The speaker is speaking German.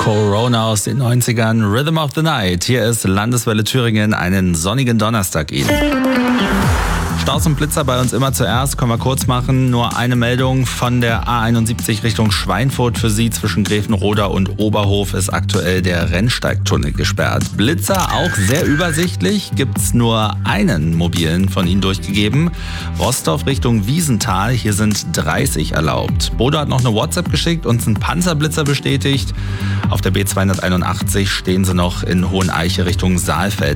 Corona aus den 90ern, Rhythm of the Night. Hier ist Landeswelle Thüringen, einen sonnigen Donnerstag Ihnen. Staus und Blitzer bei uns immer zuerst, können wir kurz machen. Nur eine Meldung von der A71 Richtung Schweinfurt für Sie. Zwischen Gräfenroda und Oberhof ist aktuell der Rennsteigtunnel gesperrt. Blitzer auch sehr übersichtlich, gibt's nur einen mobilen von Ihnen durchgegeben. Rostorf Richtung Wiesenthal, hier sind 30 erlaubt. Bodo hat noch eine WhatsApp geschickt, uns einen Panzerblitzer bestätigt. Auf der B281 stehen Sie noch in Hoheneiche Richtung Saalfeld.